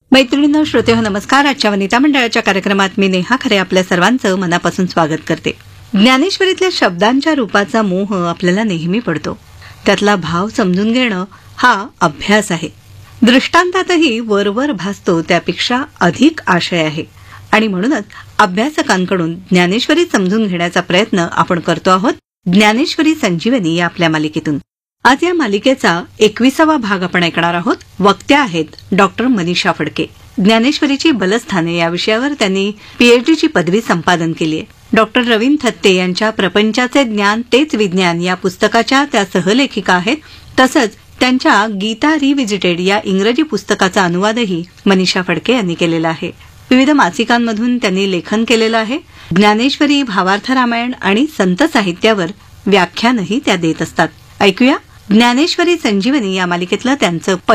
मैत्रिणींनो, श्रोतेहो, नमस्कार. आजच्या वनिता मंडळाच्या कार्यक्रमात मी नेहा खरे आपल्या सर्वांचं मनापासून स्वागत करते. ज्ञानेश्वरीतल्या शब्दांच्या रूपाचा मोह आपल्याला नेहमी पडतो. त्यातला भाव समजून घेणं हा अभ्यास आहे. दृष्टांतातही वरवर भासतो त्यापेक्षा अधिक आशय आहे आणि म्हणूनच अभ्यासकांकडून ज्ञानेश्वरी समजून घेण्याचा प्रयत्न आपण करतो आहोत ज्ञानेश्वरी संजीवनी या आपल्या मालिकेतून. आज या मालिकेचा 21वा भाग आपण ऐकणार आहोत. वक्त्या आहेत डॉक्टर मनीषा फडके. ज्ञानेश्वरीची बलस्थाने या विषयावर त्यांनी पीएचडीची पदवी संपादन केली आहे. डॉक्टर रवींद्र थत्ते यांच्या प्रपंचाचे ज्ञान तेच विज्ञान या पुस्तकाच्या त्या सहलेखिका आहेत. तसंच त्यांच्या गीता रिव्हिजिटेड या इंग्रजी पुस्तकाचा अनुवादही मनीषा फडके यांनी केलेला आहे. विविध मासिकांमधून त्यांनी लेखन केलेलं आहे. ज्ञानेश्वरी, भावार्थ रामायण आणि संत साहित्यावर व्याख्यानही त्या देत असतात. ऐकूया ज्ञानेश्वरी संजीवनी या मालिकेतलं त्यांचं